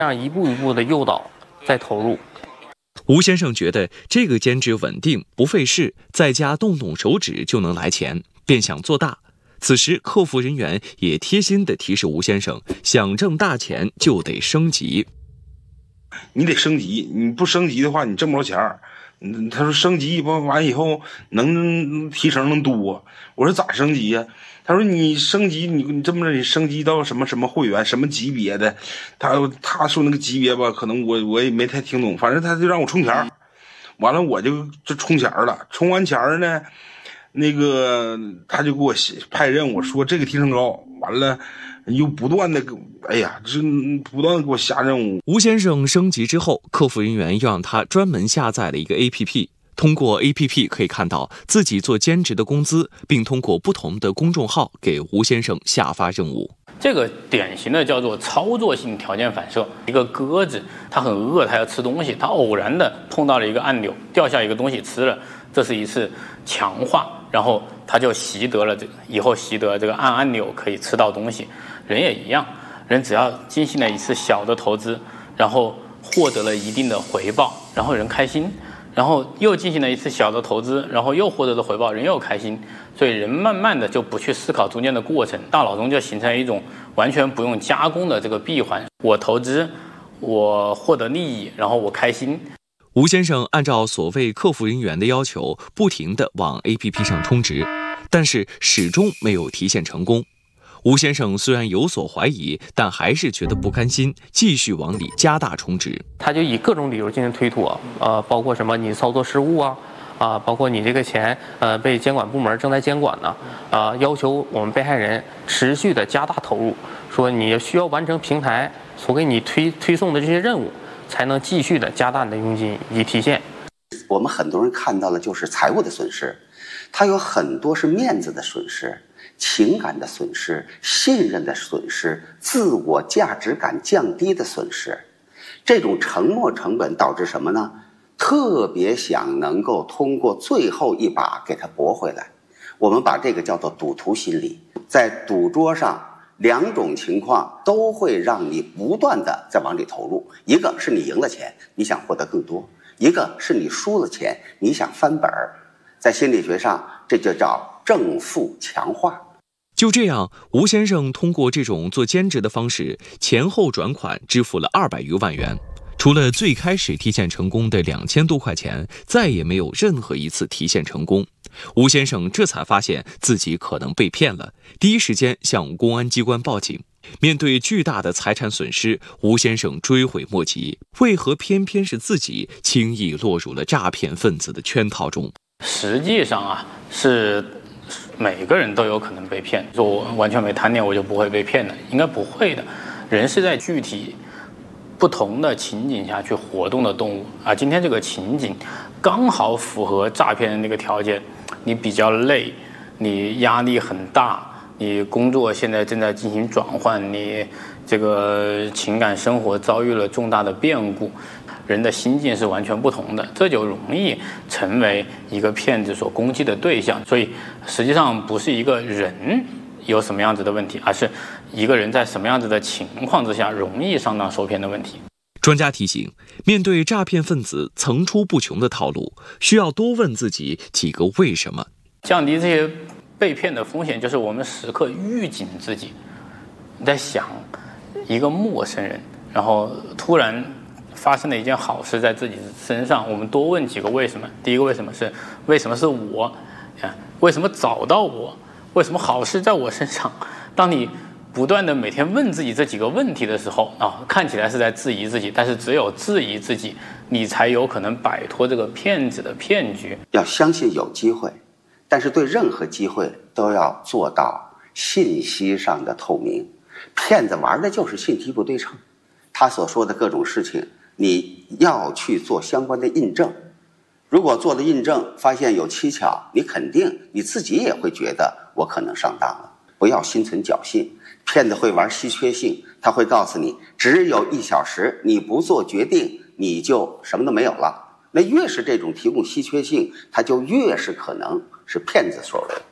这样一步一步的诱导再投入。 吴先生觉得这个兼职稳定不费事，在家动动手指就能来钱，便想做大。此时客服人员也贴心地提示吴先生，想挣大钱就得升级。 你得升级，你不升级的话你挣不着钱儿。他说升级完以后能提成能多。我说咋升级呀？他说你升级你这么着，你升级到什么什么会员什么级别的。他说那个级别吧，可能我也没太听懂，反正他就让我充钱儿。完了我就充钱儿了，充完钱儿呢，那个他就给我派任务，说这个提成高，完了又不断的，哎呀，这不断的给我下任务。 吴先生升级之后，客服人员又让他专门下载了一个 APP， 通过 APP 可以看到自己做兼职的工资，并通过不同的公众号给吴先生下发任务。 这个典型的叫做操作性条件反射。一个鸽子，它很饿，它要吃东西，它偶然的碰到了一个按钮，掉下一个东西吃了，这是一次强化，然后它就习得了以后习得这个按按钮可以吃到东西。人也一样，人只要进行了一次小的投资，然后获得了一定的回报，然后人开心，然后又进行了一次小的投资，然后又获得了回报，人又开心，所以人慢慢的就不去思考中间的过程，大脑中就形成一种完全不用加工的这个闭环。我投资，我获得利益，然后我开心。 吴先生按照所谓客服人员的要求，不停地往 APP 上充值，但是始终没有提现成功。吴先生虽然有所怀疑，但还是觉得不甘心，继续往里加大充值。 他就以各种理由进行推脱，包括什么你操作失误啊，包括你这个钱被监管部门正在监管呢，要求我们被害人持续的加大投入，说你需要完成平台所给你推送的这些任务，才能继续的加大你的佣金以及提现。 我们很多人看到了就是财务的损失，它有很多是面子的损失、情感的损失、信任的损失、自我价值感降低的损失。这种沉没成本导致什么呢？特别想能够通过最后一把给它驳回来。我们把这个叫做赌徒心理。在赌桌上，两种情况都会让你不断的在往里投入，一个是你赢了钱，你想获得更多；一个是你输了钱，你想翻本儿。在心理学上，这就叫正负强化。 就这样，吴先生通过这种做兼职的方式，前后转款支付了200余万元。除了最开始提现成功的2000多块钱，再也没有任何一次提现成功。吴先生这才发现自己可能被骗了，第一时间向公安机关报警。面对巨大的财产损失，吴先生追悔莫及，为何偏偏是自己轻易落入了诈骗分子的圈套中？ 实际上是每个人都有可能被骗。说我完全没贪念，我就不会被骗的，应该不会的。人是在具体不同的情景下去活动的动物啊。今天这个情景刚好符合诈骗的那个条件，你比较累，你压力很大，你工作现在正在进行转换，你这个情感生活遭遇了重大的变故，人的心境是完全不同的，这就容易成为一个骗子所攻击的对象。所以实际上不是一个人有什么样子的问题，而是一个人在什么样子的情况之下容易上当受骗的问题。 专家提醒，面对诈骗分子层出不穷的套路，需要多问自己几个为什么。 降低这些被骗的风险，就是我们时刻预警自己。你在想一个陌生人，然后突然发生了一件好事在自己身上，我们多问几个为什么。第一个为什么是我？为什么找到我？为什么好事在我身上？当你不断的每天问自己这几个问题的时候看起来是在质疑自己，但是只有质疑自己，你才有可能摆脱这个骗子的骗局。 要相信有机会，但是对任何机会都要做到信息上的透明。骗子玩的就是信息不对称，他所说的各种事情，你要去做相关的印证。如果做了印证，发现有蹊跷，你肯定你自己也会觉得我可能上当了。不要心存侥幸，骗子会玩稀缺性，他会告诉你只有1小时，你不做决定，你就什么都没有了。那越是这种提供稀缺性，它就越是可能是骗子所为。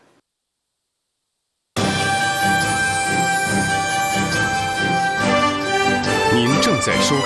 您正在收看